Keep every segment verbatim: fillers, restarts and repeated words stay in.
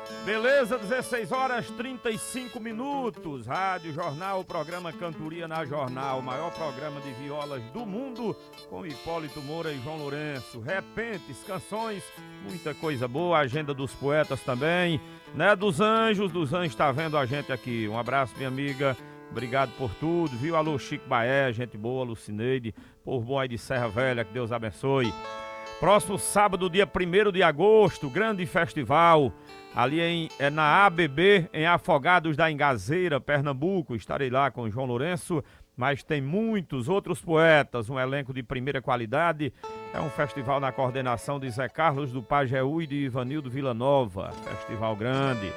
Beleza, dezesseis horas trinta e cinco minutos. Rádio Jornal, programa Cantoria na Jornal, o maior programa de violas do mundo, com Hipólito Moura e João Lourenço. Repentes, canções, muita coisa boa, agenda dos poetas também, né? Dos anjos, dos anjos tá vendo a gente aqui. Um abraço, minha amiga. Obrigado por tudo, viu? Alô, Chico Baé, gente boa, Lucineide, povo bom aí de Serra Velha, que Deus abençoe. Próximo sábado, dia primeiro de agosto, grande festival, ali em, é na A B B, em Afogados da Engazeira, Pernambuco. Estarei lá com o João Lourenço, mas tem muitos outros poetas, um elenco de primeira qualidade. É um festival na coordenação de Zé Carlos do Pajeú e de Ivanildo Villanova, festival grande.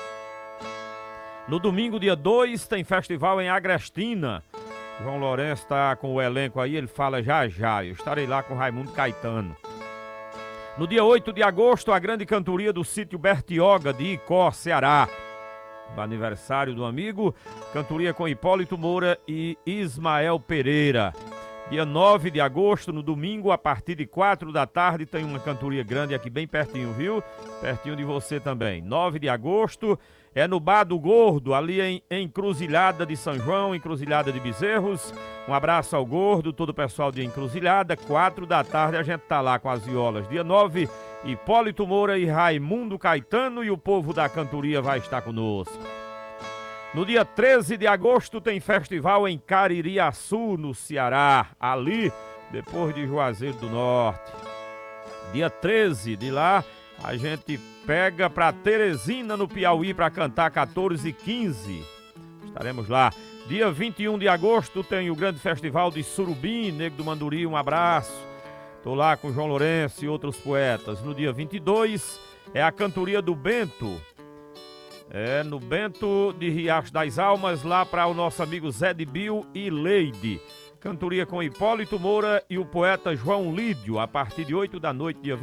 No domingo, dia dois, tem festival em Agrestina. João Lourenço está com o elenco aí, ele fala já já. Eu estarei lá com Raimundo Caetano. No dia oito de agosto, a grande cantoria do sítio Bertioga de Icó, Ceará. O aniversário do amigo, cantoria com Hipólito Moura e Ismael Pereira. Dia nove de agosto, no domingo, a partir de quatro da tarde, tem uma cantoria grande aqui bem pertinho, viu? Pertinho de você também. nove de agosto, é no Bar do Gordo, ali em Encruzilhada de São João, Encruzilhada de Bezerros. Um abraço ao Gordo, todo o pessoal de Encruzilhada. quatro da tarde a gente tá lá com as violas. Dia nove, Hipólito Moura e Raimundo Caetano, e o povo da cantoria vai estar conosco. No dia treze de agosto tem festival em Caririaçu, no Ceará, ali depois de Juazeiro do Norte. Dia treze de lá a gente pega para Teresina, no Piauí, para cantar quatorze e quinze. Estaremos lá. Dia vinte e um de agosto tem o grande festival de Surubim, Nego do Manduri, um abraço. Tô lá com João Lourenço e outros poetas. No dia vinte e dois é a cantoria do Bento. É no Bento de Riacho das Almas, lá para o nosso amigo Zé de Bill e Leide. Cantoria com Hipólito Moura e o poeta João Lídio, a partir de oito da noite, dia